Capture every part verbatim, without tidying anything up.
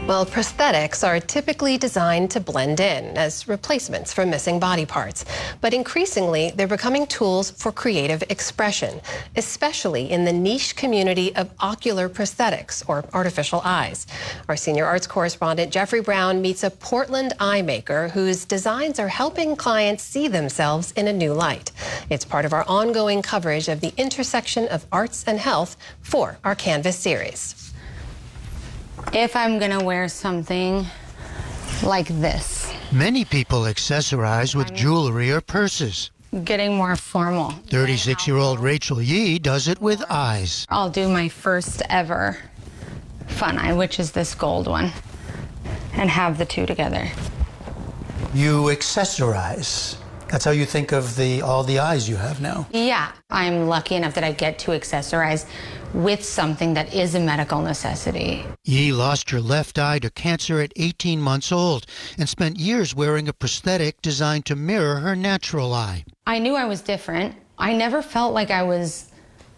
Well, prosthetics are typically designed to blend in as replacements for missing body parts. But increasingly, they're becoming tools for creative expression, especially in the niche community of ocular prosthetics, or artificial eyes. Our senior arts correspondent, Jeffrey Brown, meets a Portland eye maker whose designs are helping clients see themselves in a new light. It's part of our ongoing coverage of the intersection of arts and health for our Canvas series. If I'm gonna wear something like this. Many people accessorize with jewelry or purses. Getting more formal. thirty-six-year-old Rachel Yee does it with eyes. I'll do my first ever fun eye, which is this gold one, and have the two together. You accessorize. That's how you think of the all the eyes you have now. Yeah, I'm lucky enough that I get to accessorize with something that is a medical necessity. Yee lost her left eye to cancer at eighteen months old and spent years wearing a prosthetic designed to mirror her natural eye. I knew I was different. I never felt like I was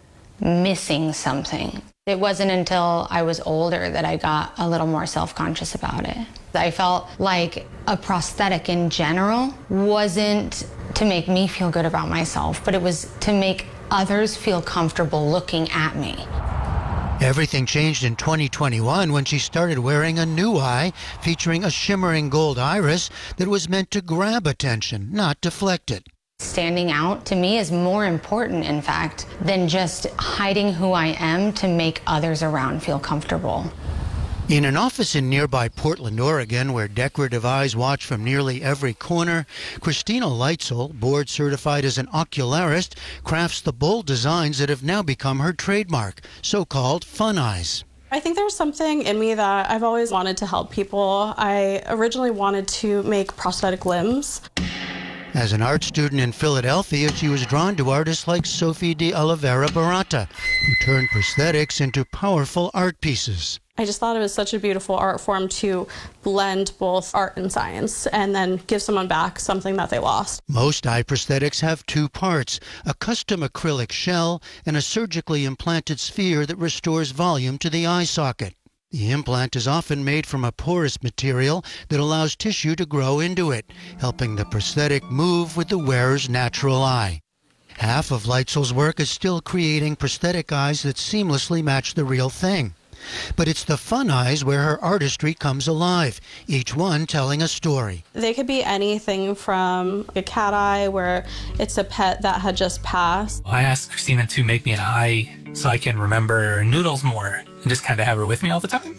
missing something. It wasn't until I was older that I got a little more self-conscious about it. I felt like a prosthetic in general wasn't to make me feel good about myself, but it was to make others feel comfortable looking at me. Everything changed in twenty twenty-one when she started wearing a new eye featuring a shimmering gold iris that was meant to grab attention, not deflect it. Standing out to me is more important, in fact, than just hiding who I am to make others around feel comfortable. In an office in nearby Portland, Oregon, where decorative eyes watch from nearly every corner, Christina Leitzel, board certified as an ocularist, crafts the bold designs that have now become her trademark, so-called fun eyes. I think there's something in me that I've always wanted to help people. I originally wanted to make prosthetic limbs. As an art student in Philadelphia, she was drawn to artists like Sophie de Oliveira Barata, who turned prosthetics into powerful art pieces. I just thought it was such a beautiful art form to blend both art and science and then give someone back something that they lost. Most eye prosthetics have two parts, a custom acrylic shell and a surgically implanted sphere that restores volume to the eye socket. The implant is often made from a porous material that allows tissue to grow into it, helping the prosthetic move with the wearer's natural eye. Half of Leitzel's work is still creating prosthetic eyes that seamlessly match the real thing. But it's the fun eyes where her artistry comes alive, each one telling a story. They could be anything from a cat eye where it's a pet that had just passed. I asked Christina to make me an eye so I can remember Noodles more and just kind of have her with me all the time.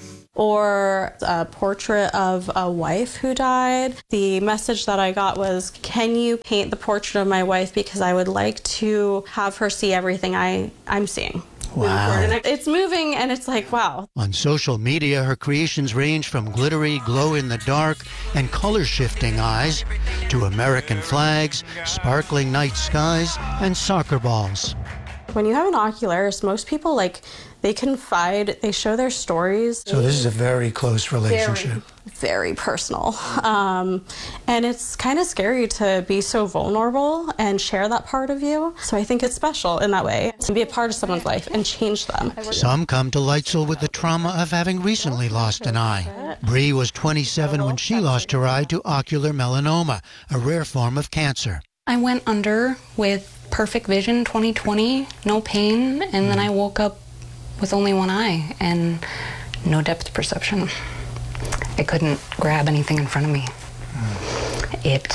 Or a portrait of a wife who died. The message that I got was, can you paint the portrait of my wife because I would like to have her see everything I, I'm seeing. Wow. It's moving and it's like, wow. On social media, her creations range from glittery, glow-in-the-dark, and color-shifting eyes to American flags, sparkling night skies, and soccer balls. When you have an ocularist, most people, like, they confide, they show their stories. So this is a very close relationship. Very, very personal. Um, and it's kind of scary to be so vulnerable and share that part of you. So I think it's special in that way, to be a part of someone's life and change them. Some come to Leitzel with the trauma of having recently lost an eye. Bree was twenty-seven when she lost her eye to ocular melanoma, a rare form of cancer. I went under with perfect vision, twenty twenty, no pain, and then I woke up with only one eye and no depth perception. I couldn't grab anything in front of me. It,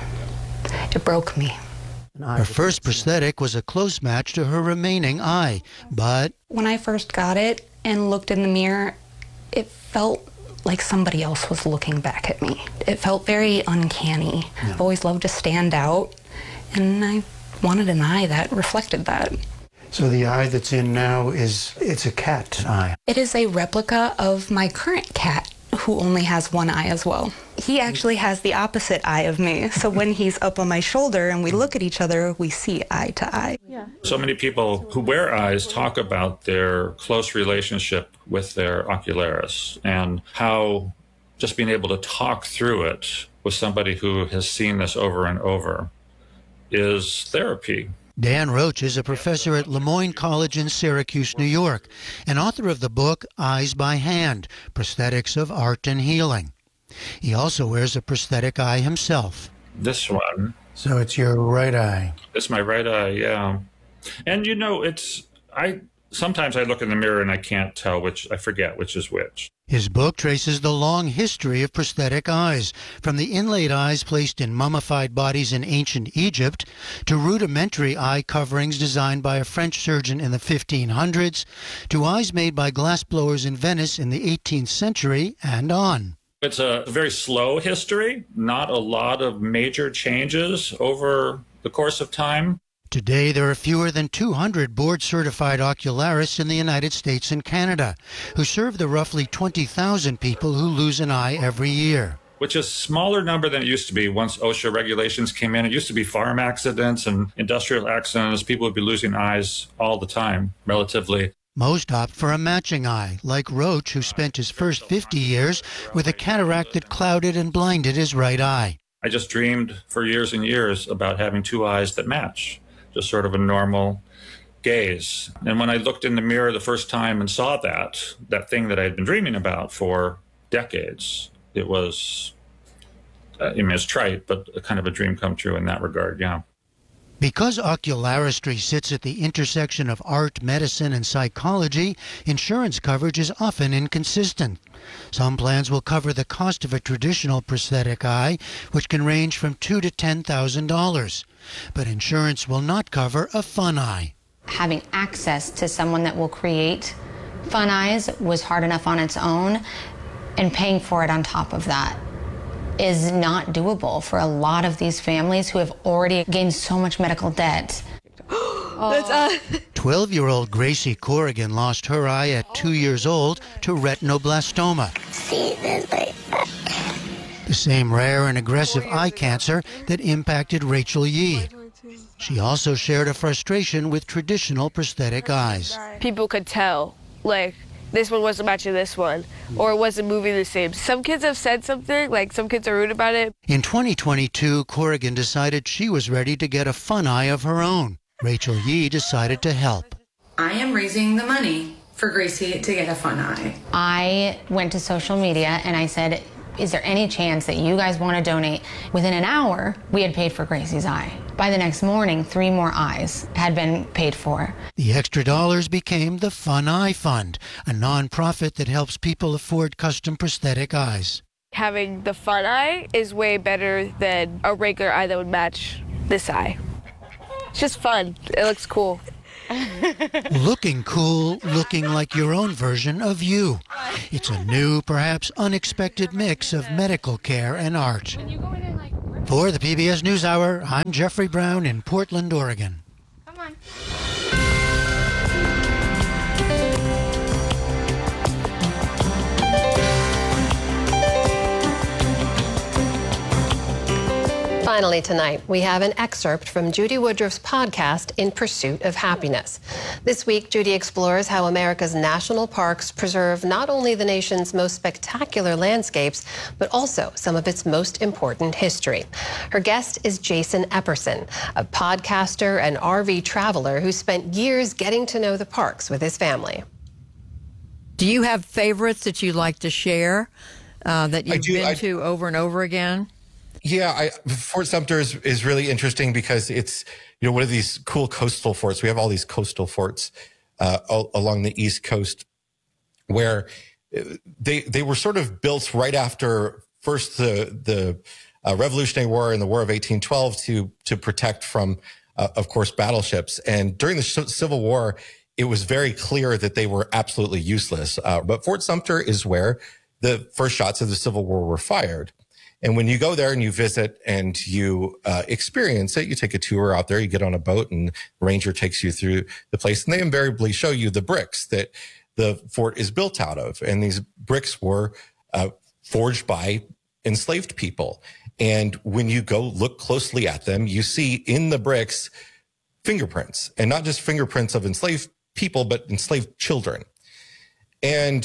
it broke me. Her first prosthetic was a close match to her remaining eye, but when I first got it and looked in the mirror, it felt like somebody else was looking back at me. It felt very uncanny. Yeah. I've always loved to stand out, and I wanted an eye that reflected that. So the eye that's in now is, it's a cat eye. It is a replica of my current cat, who only has one eye as well. He actually has the opposite eye of me. So when he's up on my shoulder and we look at each other, we see eye to eye. Yeah. So many people who wear eyes talk about their close relationship with their ocularis and how just being able to talk through it with somebody who has seen this over and over is therapy. Dan Roach is a professor at Lemoyne College in Syracuse, New York, and author of the book Eyes by Hand, Prosthetics of Art and Healing. He also wears a prosthetic eye himself. This one. So it's your right eye. It's my right eye, yeah. And you know, it's, I, sometimes I look in the mirror and I can't tell which, I forget which is which. His book traces the long history of prosthetic eyes, from the inlaid eyes placed in mummified bodies in ancient Egypt to rudimentary eye coverings designed by a French surgeon in the fifteen hundreds, to eyes made by glassblowers in Venice in the eighteenth century, and on. It's a very slow history, not a lot of major changes over the course of time. Today, there are fewer than two hundred board-certified ocularists in the United States and Canada, who serve the roughly twenty thousand people who lose an eye every year. Which is a smaller number than it used to be once OSHA regulations came in. It used to be farm accidents and industrial accidents. People would be losing eyes all the time, relatively. Most opt for a matching eye, like Roach, who spent his first fifty years with a cataract that clouded and blinded his right eye. I just dreamed for years and years about having two eyes that match. Just sort of a normal gaze. And when I looked in the mirror the first time and saw that, that thing that I had been dreaming about for decades, it was, uh, I mean, it's trite, but a kind of a dream come true in that regard, yeah. Because ocularistry sits at the intersection of art, medicine, and psychology, insurance coverage is often inconsistent. Some plans will cover the cost of a traditional prosthetic eye, which can range from two thousand to ten thousand dollars. But insurance will not cover a fun eye. Having access to someone that will create fun eyes was hard enough on its own, and paying for it on top of that is not doable for a lot of these families who have already gained so much medical debt. twelve-year-old Gracie Corrigan lost her eye at two years old to retinoblastoma, the same rare and aggressive eye cancer that impacted Rachel Yee. She also shared a frustration with traditional prosthetic eyes. People could tell, like, this one wasn't matching this one, or it wasn't moving the same. Some kids have said something, like some kids are rude about it. In twenty twenty-two, Corrigan decided she was ready to get a fun eye of her own. Rachel Yee decided to help. I am raising the money for Gracie to get a fun eye. I went to social media and I said, is there any chance that you guys want to donate? Within an hour, we had paid for Gracie's eye. By the next morning, three more eyes had been paid for. The extra dollars became the Fun Eye Fund, a nonprofit that helps people afford custom prosthetic eyes. Having the fun eye is way better than a regular eye that would match this eye. It's just fun. It looks cool. Looking cool, looking like your own version of you. It's a new, perhaps unexpected mix of medical care and art. For the P B S NewsHour, I'm Jeffrey Brown in Portland, Oregon. Come on. Finally tonight, we have an excerpt from Judy Woodruff's podcast, In Pursuit of Happiness. This week, Judy explores how America's national parks preserve not only the nation's most spectacular landscapes, but also some of its most important history. Her guest is Jason Epperson, a podcaster and R V traveler who spent years getting to know the parks with his family. Do you have favorites that you like to share uh, that you've do, been I, to over and over again? Yeah, I, Fort Sumter is, is really interesting because it's, you know, one of these cool coastal forts. We have all these coastal forts uh, all, along the East Coast where they they were sort of built right after first the the uh, Revolutionary War and the War of eighteen twelve to to protect from, uh, of course, battleships. And during the Civil War, it was very clear that they were absolutely useless. Uh, but Fort Sumter is where the first shots of the Civil War were fired. And when you go there and you visit and you uh, experience it, you take a tour out there, you get on a boat and the ranger takes you through the place. And they invariably show you the bricks that the fort is built out of. And these bricks were uh, forged by enslaved people. And when you go look closely at them, you see in the bricks fingerprints, and not just fingerprints of enslaved people, but enslaved children. And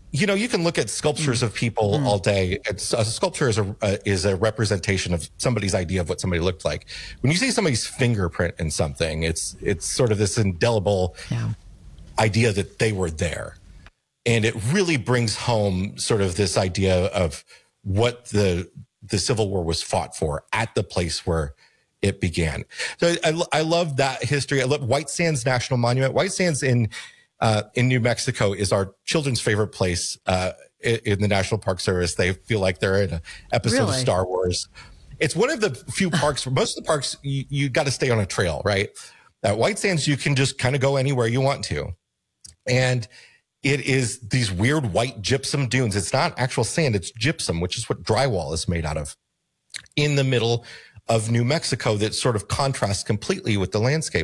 you know, you can look at sculptures of people mm. all day. It's, a sculpture is a uh, is a representation of somebody's idea of what somebody looked like. When you see somebody's fingerprint in something, it's it's sort of this indelible yeah. idea that they were there. And it really brings home sort of this idea of what the the Civil War was fought for at the place where it began. So I, I love that history. I love White Sands National Monument. White Sands in Uh, in New Mexico is our children's favorite place uh, in, in the National Park Service. They feel like they're in an episode really? of Star Wars. It's one of the few parks, for most of the parks, you, you got to stay on a trail, right? At White Sands, you can just kind of go anywhere you want to. And it is these weird white gypsum dunes. It's not actual sand, it's gypsum, which is what drywall is made out of, in the middle of New Mexico that sort of contrasts completely with the landscape.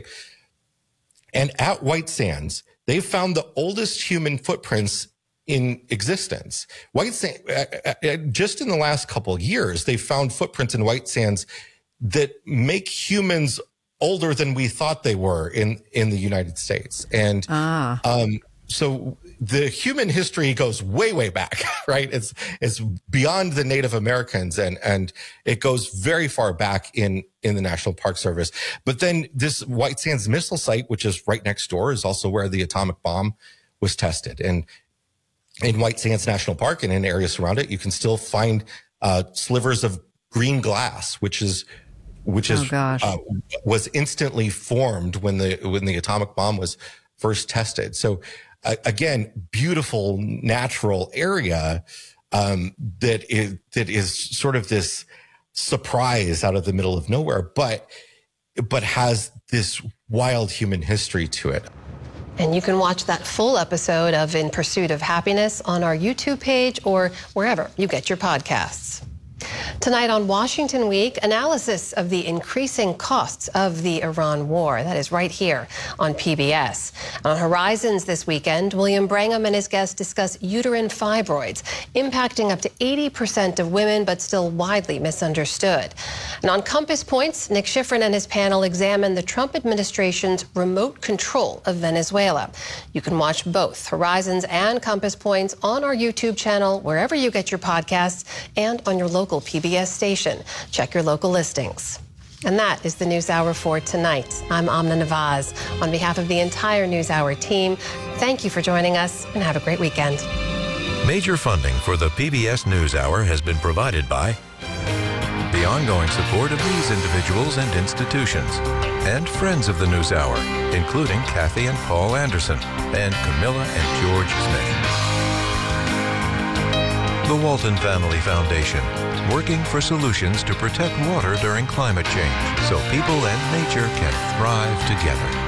And at White Sands, they found the oldest human footprints in existence. White Sands, uh, just in the last couple of years, they found footprints in White Sands that make humans older than we thought they were in, in the United States. And ah. um, so the human history goes way, way back, right? It's it's beyond the Native Americans, and and it goes very far back in in the National Park Service. But then this White Sands missile site, which is right next door, is also where the atomic bomb was tested. And in White Sands National Park and in areas surrounding it, you can still find uh, slivers of green glass, which is which is oh, gosh. Uh, was instantly formed when the when the atomic bomb was first tested. So. Uh, again, beautiful natural area um, that is that is sort of this surprise out of the middle of nowhere, but but has this wild human history to it. And you can watch that full episode of In Pursuit of Happiness on our YouTube page or wherever you get your podcasts. Tonight on Washington Week, analysis of the increasing costs of the Iran war. That is right here on P B S. On Horizons this weekend, William Brangham and his guests discuss uterine fibroids, impacting up to eighty percent of women, but still widely misunderstood. And on Compass Points, Nick Schifrin and his panel examine the Trump administration's remote control of Venezuela. You can watch both Horizons and Compass Points on our YouTube channel, wherever you get your podcasts, and on your local P B S station. Check your local listings. And that is the NewsHour for tonight. I'm Amna Nawaz. On behalf of the entire NewsHour team, thank you for joining us and have a great weekend. Major funding for the P B S NewsHour has been provided by the ongoing support of these individuals and institutions and friends of the NewsHour, including Kathy and Paul Anderson and Camilla and George Smith. The Walton Family Foundation, working for solutions to protect water during climate change so people and nature can thrive together.